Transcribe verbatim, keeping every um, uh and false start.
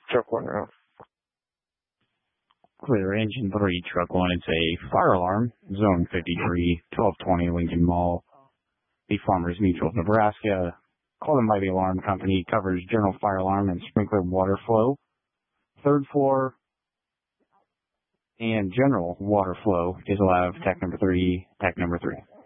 Truck one route. Clear engine three, truck one. It's a fire alarm, zone fifty-three, twelve twenty Lincoln Mall, the Farmers Mutual of Nebraska. Call them by the alarm company. Covers general fire alarm and sprinkler water flow. Third floor and general water flow is allowed. Tech number three, tech number three.